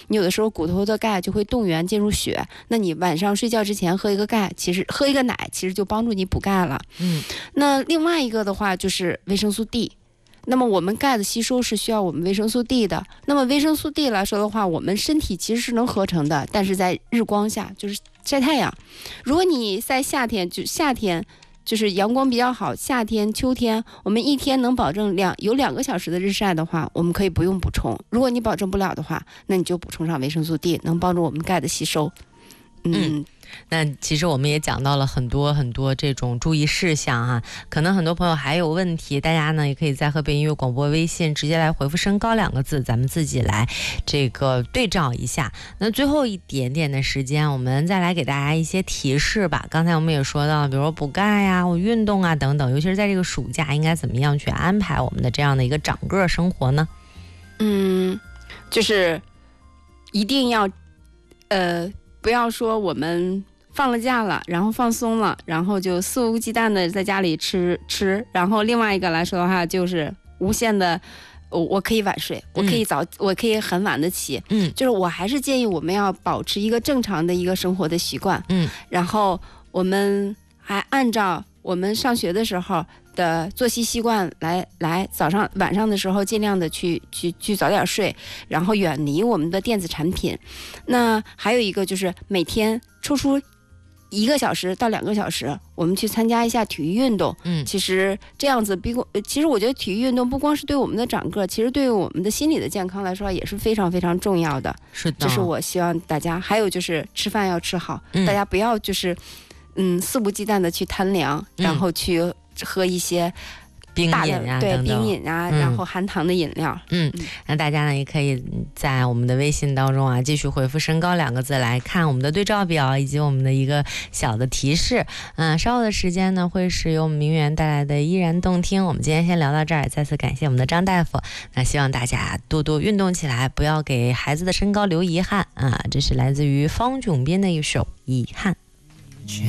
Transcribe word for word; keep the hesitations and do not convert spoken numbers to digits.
你有的时候骨头的钙就会动员进入血，那你晚上睡觉之前喝一个钙，其实喝一个奶其实就帮助你补钙了。 嗯， 那另外一个的话就是维生素 D。那么我们钙的吸收是需要我们维生素 D 的。那么维生素 D 来说的话，我们身体其实是能合成的，但是在日光下，就是晒太阳。如果你在夏天，就夏天就是阳光比较好，夏天、秋天，我们一天能保证两有两个小时的日晒的话，我们可以不用补充。如果你保证不了的话，那你就补充上维生素 D， 能帮助我们钙的吸收。嗯。嗯， 那其实我们也讲到了很多很多这种注意事项哈、啊，可能很多朋友还有问题，大家呢也可以在河北音乐广播微信直接来回复身高两个字，咱们自己来这个对照一下。那最后一点点的时间，我们再来给大家一些提示吧。刚才我们也说到，比如说补钙呀、我运动啊等等，尤其是在这个暑假，应该怎么样去安排我们的这样的一个长个生活呢？ 嗯，就是一定要呃。不要说我们放了假了，然后放松了，然后就肆无忌惮的在家里吃吃。然后另外一个来说的话，就是无限的，我我可以晚睡，我可以早，嗯、我可以很晚的起。嗯，就是我还是建议我们要保持一个正常的一个生活的习惯。嗯，然后我们还按照我们上学的时候的作息习惯来来，早上晚上的时候尽量的去去去早点睡，然后远离我们的电子产品。那还有一个就是每天抽出一个小时到两个小时，我们去参加一下体育运动。嗯，其实这样子比其实我觉得体育运动不光是对我们的长个，其实对于我们的心理的健康来说也是非常非常重要的。 是的， 这是我希望大家。还有就是吃饭要吃好，嗯、大家不要就是嗯肆无忌惮的去贪凉，嗯、然后去喝一些冰饮啊， 对等等冰饮啊，嗯、然后含糖的饮料。 嗯，那大家呢也可以在我们的微信当中啊，继续回复身高两个字来看我们的对照表以及我们的一个小的提示。嗯，稍后的时间呢会是由我们明媛带来的依然动听。我们今天先聊到这儿，再次感谢我们的张大夫。那希望大家多多运动起来，不要给孩子的身高留遗憾啊！这是来自于方炯斌的一首《遗憾》。